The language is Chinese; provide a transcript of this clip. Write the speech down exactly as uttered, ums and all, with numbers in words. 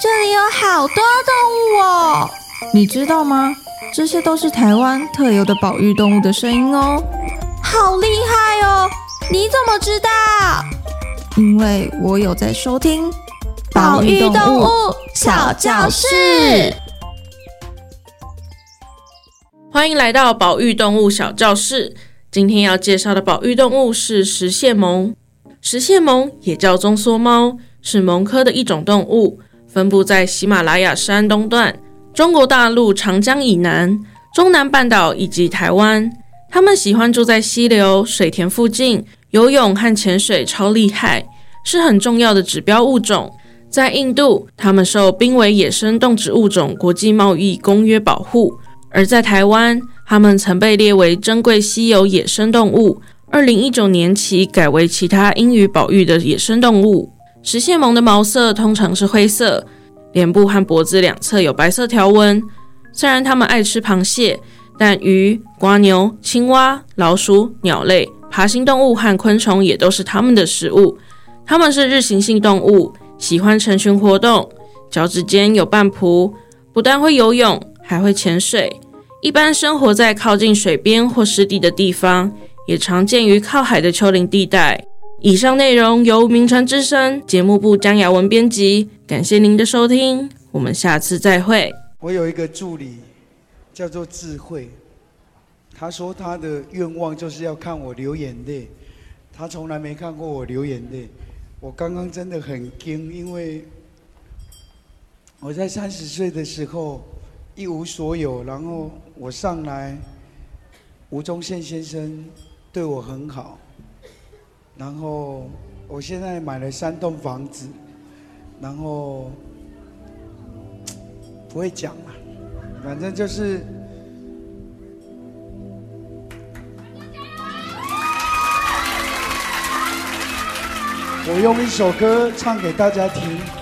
这里有好多动物哦！你知道吗？这些都是台湾特有的保育动物的声音哦。好厉害哦！你怎么知道？因为我有在收听保育动物小教室。 欢迎来到保育动物小教室。今天要介绍的保育动物是食蟹獴。食蟹獴也叫棕缩猫，是獴科的一种动物，分布在喜马拉雅山东段、中国大陆长江以南、中南半岛以及台湾。它们喜欢住在溪流、水田附近，游泳和潜水超厉害，是很重要的指标物种。在印度，它们受濒危野生动植物种国际贸易公约保护，而在台湾，它们曾被列为珍贵稀有野生动物，二零一九年起改为其他应予保育的野生动物。食蟹獴的毛色通常是灰色，脸部和脖子两侧有白色条纹。虽然它们爱吃螃蟹，但鱼、蝸牛、青蛙、老鼠、鸟类、爬行动物和昆虫也都是它们的食物。它们是日行性动物，喜欢成群活动，脚趾间有半蹼，不但会游泳，还会潜水。一般生活在靠近水边或湿地的地方，也常见于靠海的丘陵地带。以上内容由名传之声节目部江雅文编辑，感谢您的收听，我们下次再会。 我有一个助理叫做智慧，他说他的愿望就是要看我流眼泪，他从来没看过我流眼泪。我刚刚真的很惊，因为我在三十岁的时候一无所有，然后我上来，吴宗宪先生对我很好，然后我现在买了三栋房子，然后不会讲嘛，反正就是我用一首歌唱给大家听。